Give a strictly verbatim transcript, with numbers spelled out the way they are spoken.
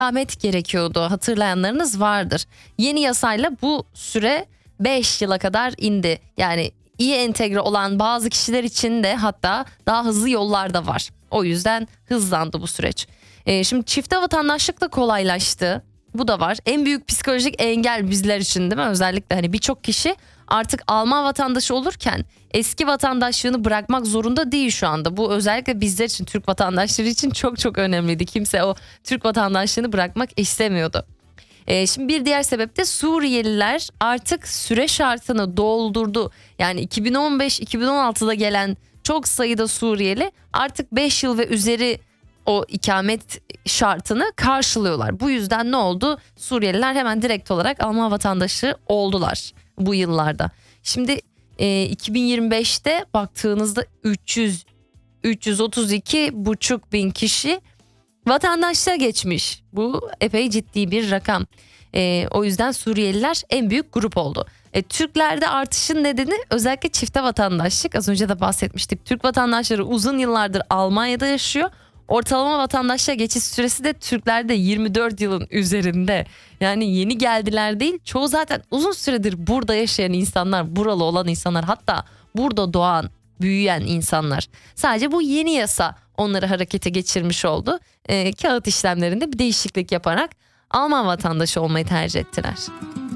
ikamet gerekiyordu. Hatırlayanlarınız vardır. Yeni yasayla bu süre beş yıla kadar indi. Yani iyi entegre olan bazı kişiler için de hatta daha hızlı yollar da var. O yüzden hızlandı bu süreç. Ee, şimdi çifte vatandaşlık da kolaylaştı. Bu da var. En büyük psikolojik engel bizler için, değil mi? Özellikle hani birçok kişi artık Alman vatandaşı olurken eski vatandaşlığını bırakmak zorunda değil şu anda. Bu özellikle bizler için, Türk vatandaşları için çok çok önemliydi. Kimse o Türk vatandaşlığını bırakmak istemiyordu. Ee, şimdi bir diğer sebep de Suriyeliler artık süre şartını doldurdu. Yani iki bin on beş iki bin on altıda gelen çok sayıda Suriyeli artık beş yıl ve üzeri o ikamet şartını karşılıyorlar. Bu yüzden ne oldu? Suriyeliler hemen direkt olarak Alman vatandaşı oldular bu yıllarda. Şimdi e, iki bin yirmi beşte baktığınızda üç yüz üç yüz otuz iki buçuk bin kişi vatandaşlığa geçmiş. Bu epey ciddi bir rakam. E, o yüzden Suriyeliler en büyük grup oldu. E, Türklerde artışın nedeni özellikle çifte vatandaşlık. Az önce de bahsetmiştik. Türk vatandaşları uzun yıllardır Almanya'da yaşıyor. Ortalama vatandaşlığa geçiş süresi de Türklerde yirmi dört yılın üzerinde. Yani yeni geldiler değil. Çoğu zaten uzun süredir burada yaşayan insanlar, buralı olan insanlar, hatta burada doğan, büyüyen insanlar. Sadece bu yeni yasa onları harekete geçirmiş oldu. E, kağıt işlemlerinde bir değişiklik yaparak Alman vatandaşı olmayı tercih ettiler.